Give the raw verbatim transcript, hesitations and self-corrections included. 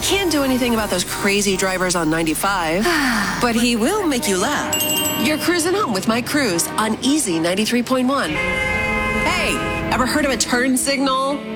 can't do anything about those crazy drivers on ninety-five, but he will make you laugh. You're cruising home with Mike Cruz on Easy ninety-three point one. Hey, ever heard of a turn signal?